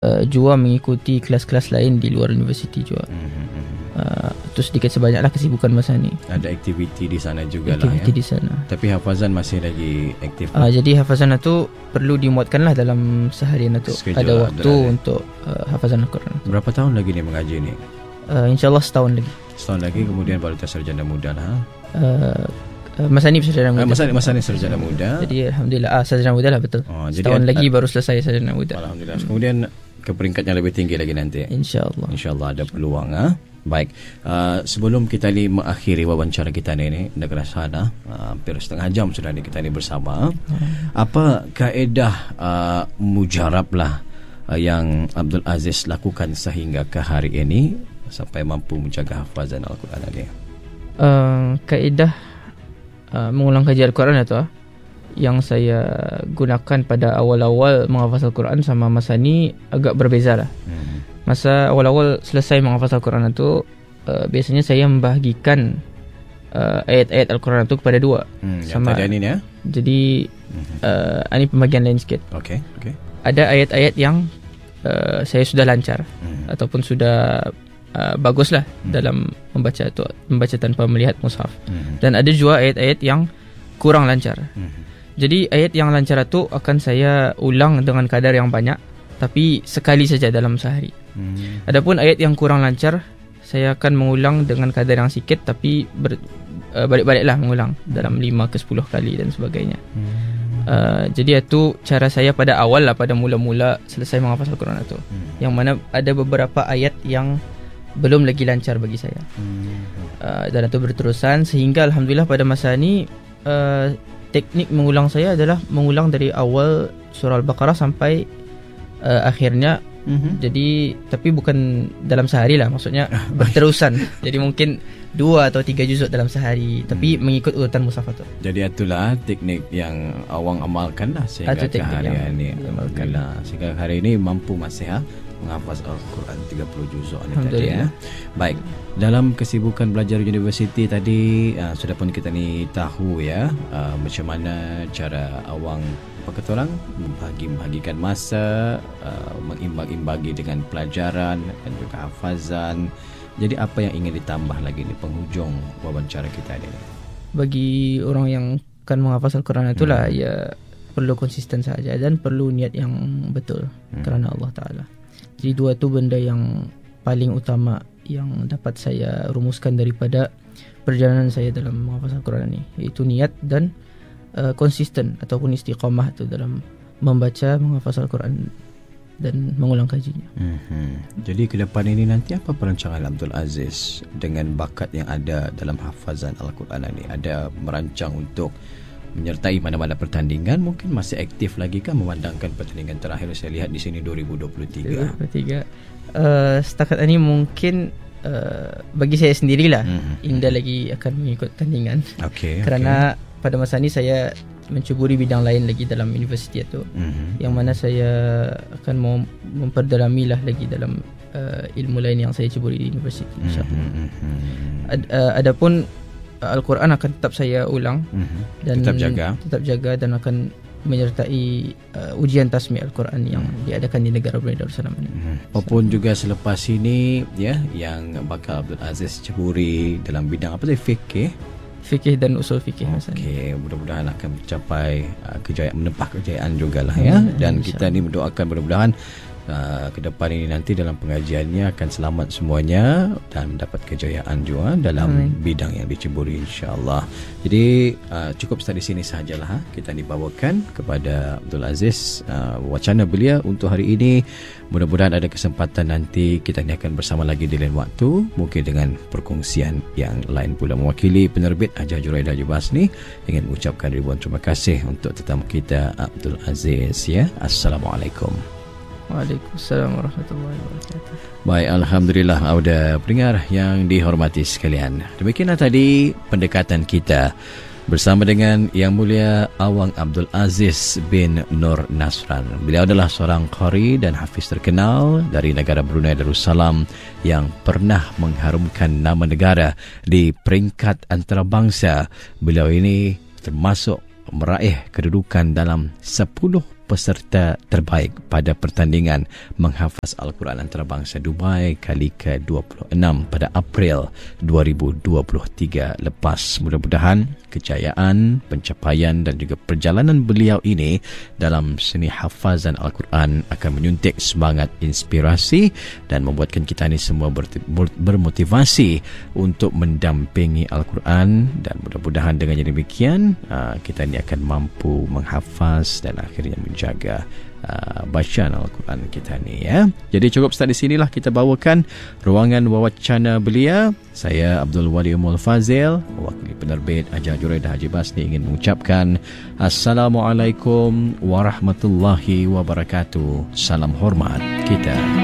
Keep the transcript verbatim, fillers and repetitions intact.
uh, jua mengikuti kelas-kelas lain di luar universiti juga. Mm-hmm. Uh, itu sedikit sebanyaklah kesibukan masa ni. Ada aktiviti di sana juga aktiviti lah ya. di sana. Tapi hafazan masih lagi aktif. Uh, jadi hafazan itu perlu dimuatkanlah dalam seharian itu. Schedule ada waktu lah, untuk uh, hafazan Al-Quran. Berapa tahun lagi ni mengaji ni? Uh, InsyaAllah setahun lagi. Setahun lagi kemudian baru sarjana muda lah. Uh, uh, masa ni sarjana muda. Uh, masa, masa ni sarjana muda. Jadi alhamdulillah ah, sarjana muda lah betul. Oh, setahun jadi, lagi uh, baru selesai sarjana muda. Alhamdulillah. Hmm. Kemudian ke peringkat yang lebih tinggi lagi nanti. InsyaAllah. InsyaAllah ada peluang. Ha? Baik, uh, sebelum kita ni mengakhiri wawancara kita ni, ni negara sana, uh, hampir setengah jam sudah ni kita ni bersama. Hmm. Apa kaedah uh, mujarab lah uh, yang Abdul Aziz lakukan sehingga ke hari ini sampai mampu menjaga hafazan Al-Quran ni? Uh, kaedah uh, mengulang kaji Al-Quran itu uh, yang saya gunakan pada awal-awal menghafaz Al-Quran sama masa ni agak berbeza lah. Hmm. Masa awal-awal selesai menghafaz Al-Quran itu uh, biasanya saya membahagikan uh, ayat-ayat Al-Quran itu kepada dua. Hmm, sama yang tadi ni ya. Jadi uh, ini pembagian lain sikit. Okey, okey. Ada ayat-ayat yang uh, saya sudah lancar hmm. ataupun sudah uh, baguslah hmm. dalam membaca itu, membaca tanpa melihat mushaf. Hmm. Dan ada juga ayat-ayat yang kurang lancar. Hmm. Jadi ayat yang lancar itu akan saya ulang dengan kadar yang banyak, tapi sekali saja dalam sehari. Hmm. Adapun ayat yang kurang lancar, saya akan mengulang dengan kadar yang sikit, tapi ber, uh, balik-baliklah mengulang dalam lima ke sepuluh kali dan sebagainya. Hmm. Uh, jadi itu cara saya pada awal lah, pada mula-mula selesai menghafaz Al-Quran itu. Hmm. Yang mana ada beberapa ayat yang belum lagi lancar bagi saya. Hmm. Uh, dan itu berterusan sehingga alhamdulillah pada masa ni uh, teknik mengulang saya adalah mengulang dari awal surah Al-Baqarah sampai uh, akhirnya. Mm-hmm. Jadi tapi bukan dalam sehari lah, maksudnya berterusan. Jadi mungkin dua atau tiga juzuk dalam sehari, tapi mm. mengikut urutan mushaf tu. Jadi itulah teknik yang awang amalkan lah sehingga ke hari ini. Alhamdulillah sehingga hari ini mampu masih ha, menghafaz Al-Quran tiga puluh juzuk ni tadi ya. Baik, dalam kesibukan belajar universiti tadi uh, sudah pun kita ni tahu ya uh, macam mana cara awang apa orang membagi-bagikan masa, uh, mengimbang-imbangi dengan pelajaran dan juga hafazan. Jadi apa yang ingin ditambah lagi di penghujung wawancara kita ini? Bagi orang yang akan menghafaz Al-Quran itulah hmm. ya perlu konsisten saja dan perlu niat yang betul hmm. kerana Allah Ta'ala. Jadi dua tu benda yang paling utama yang dapat saya rumuskan daripada perjalanan saya dalam menghafaz Al-Quran ini, iaitu niat dan Uh, konsisten ataupun istiqamah tu dalam membaca, menghafaz Al-Quran dan mengulang kajinya. Mm-hmm. Jadi ke depan ini nanti apa perancangan Abdul Aziz dengan bakat yang ada dalam hafazan Al-Quran ini? Ada merancang untuk menyertai mana-mana pertandingan? Mungkin masih aktif lagi kan memandangkan pertandingan terakhir saya lihat di sini dua ribu dua puluh tiga. dua ribu dua puluh tiga. Uh, setakat ini mungkin uh, bagi saya sendirilah mm-hmm. Indah lagi akan mengikut tandingan. Okay, kerana okay. pada masa ni saya mencuburi bidang lain lagi dalam universiti itu, mm-hmm. yang mana saya akan mem- memperdalamilah lagi dalam uh, ilmu lain yang saya cuburi di universiti. Mm-hmm. Ad, uh, adapun uh, Al-Quran akan tetap saya ulang mm-hmm. dan tetap jaga, tetap jaga dan akan menyertai uh, ujian tasmi Al-Quran yang mm-hmm. diadakan di negara Brunei Darussalam ini. Mm-hmm. Apapun juga selepas ini ya yang bakal Abdul Aziz ceburi dalam bidang apa tadi, fikih fikih dan usul fikih. Okey, mudah-mudahan akan mencapai uh, kejayaan, menempah kejayaan jugalah ya. Hmm, dan kita ni mendoakan mudah-mudahan uh, ke depan ini nanti dalam pengajiannya akan selamat semuanya dan mendapat kejayaan juga dalam hmm. bidang yang diceburi insya-Allah. Jadi uh, cukup sampai di sini sahajalah ha. Kita dibawakan kepada Abdul Aziz uh, wacana beliau untuk hari ini. Mudah-mudahan ada kesempatan nanti kita ni akan bersama lagi di lain waktu, mungkin dengan perkongsian yang lain pula. Mewakili penerbit Hajah Juraidah Jubasni ingin mengucapkan ribuan terima kasih untuk tetamu kita Abdul Aziz ya. Assalamualaikum. Waalaikumsalam warahmatullahi wabarakatuh. Baik, alhamdulillah auda pendengar yang dihormati sekalian. Demikianlah tadi pendekatan kita bersama dengan Yang Mulia Awang Abdul Aziz bin Nur Nasran. Beliau adalah seorang qari dan hafiz terkenal dari negara Brunei Darussalam yang pernah mengharumkan nama negara di peringkat antarabangsa. Beliau ini termasuk meraih kedudukan dalam sepuluh peserta terbaik pada pertandingan menghafaz Al-Quran antarabangsa Dubai kali ke dua puluh enam pada April dua ribu dua puluh tiga lepas. Mudah-mudahan kejayaan, pencapaian dan juga perjalanan beliau ini dalam seni hafazan Al-Quran akan menyuntik semangat, inspirasi dan membuatkan kita ini semua bermotivasi untuk mendampingi Al-Quran, dan mudah-mudahan dengan demikian kita ini akan mampu menghafaz dan akhirnya menjaga uh, bacaan Al-Quran kita ni, ya. Jadi cukup start di sinilah kita bawakan ruangan wawacana belia. Saya Abdul Wali Umul Fazil, wakil penerbit Haji Juraidah Haji Basni, ingin mengucapkan Assalamualaikum warahmatullahi wabarakatuh. Salam hormat kita.